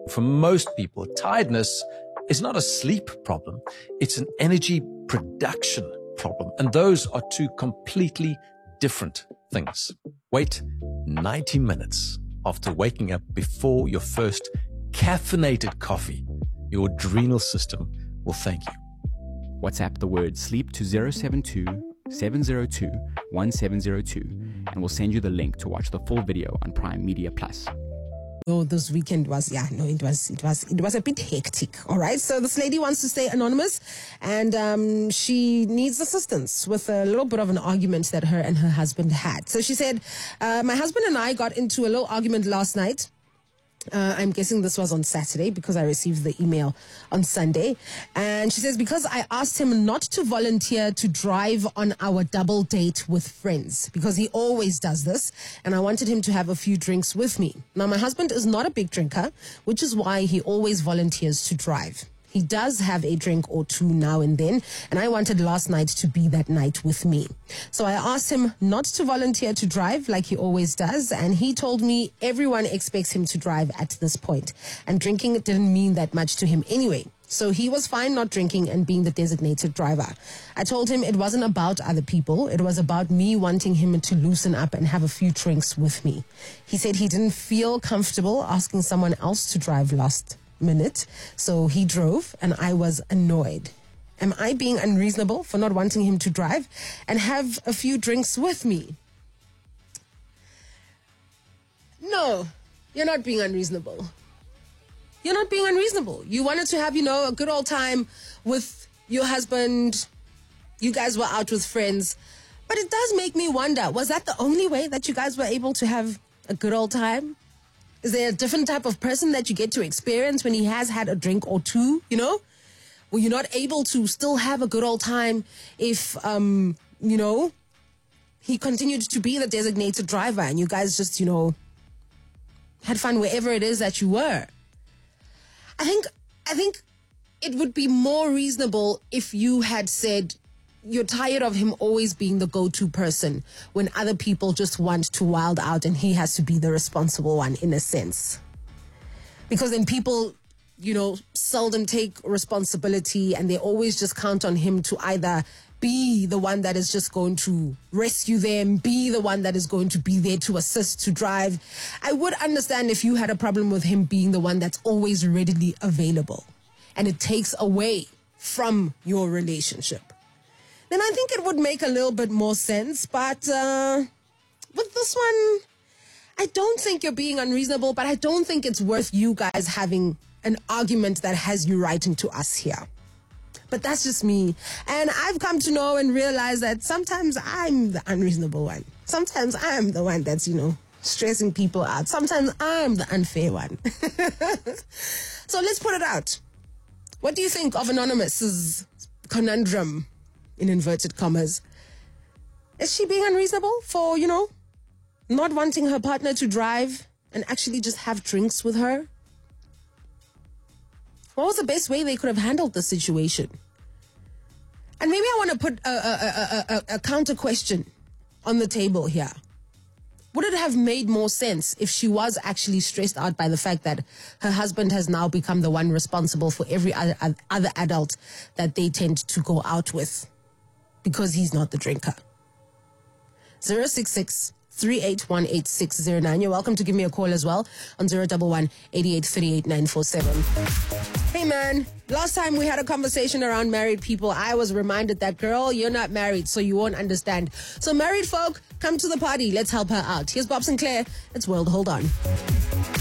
For most people, tiredness is not a sleep problem. It's an energy production problem. And those are two completely different things. Wait 90 minutes after waking up before your first caffeinated coffee. Your adrenal system will thank you. WhatsApp the word sleep to 072 702 1702 and we'll send you the link to watch the full video on Prime Media Plus. Oh, this weekend was, it was a bit hectic. All right. So this lady wants to stay anonymous and she needs assistance with a little bit of an argument that her and her husband had. So she said, my husband and I got into a little argument last night. I'm guessing this was on Saturday because I received the email on Sunday. And she says, because I asked him not to volunteer to drive on our double date with friends, because he always does this, and I wanted him to have a few drinks with me. Now, my husband is not a big drinker, which is why he always volunteers to drive. He does have a drink or two now and then, and I wanted last night to be that night with me. So I asked him not to volunteer to drive like he always does, and he told me everyone expects him to drive at this point, and drinking didn't mean that much to him anyway. So he was fine not drinking and being the designated driver. I told him it wasn't about other people. It was about me wanting him to loosen up and have a few drinks with me. He said he didn't feel comfortable asking someone else to drive last minute, so he drove and I was annoyed. Am I being unreasonable for not wanting him to drive and have a few drinks with me? No, you're not being unreasonable. You're not being unreasonable. You wanted to have, a good old time with your husband. You guys were out with friends. But it does make me wonder, was that the only way that you guys were able to have a good old time? Is there a different type of person that you get to experience when he has had a drink or two, Were you not able to still have a good old time if, he continued to be the designated driver and you guys just, had fun wherever it is that you were? I think it would be more reasonable if you had said, you're tired of him always being the go-to person when other people just want to wild out and he has to be the responsible one in a sense. Because then people, seldom take responsibility and they always just count on him to either be the one that is just going to rescue them, be the one that is going to be there to assist, to drive. I would understand if you had a problem with him being the one that's always readily available and it takes away from your relationship. Then I think it would make a little bit more sense. But with this one, I don't think you're being unreasonable, but I don't think it's worth you guys having an argument that has you writing to us here. But that's just me. And I've come to know and realize that sometimes I'm the unreasonable one. Sometimes I'm the one that's, stressing people out. Sometimes I'm the unfair one. So let's put it out. What do you think of Anonymous's conundrum? In inverted commas. Is she being unreasonable for, not wanting her partner to drive and actually just have drinks with her? What was the best way they could have handled the situation? And maybe I want to put a counter question on the table here. Would it have made more sense if she was actually stressed out by the fact that her husband has now become the one responsible for every other adult that they tend to go out with? Because he's not the drinker. 066 3818609. You're welcome to give me a call as well on 011 8838 947. Hey man, last time we had a conversation around married people, I was reminded that, girl, you're not married, so you won't understand. So married folk, come to the party. Let's help her out. Here's Bob Sinclair. It's World Hold On.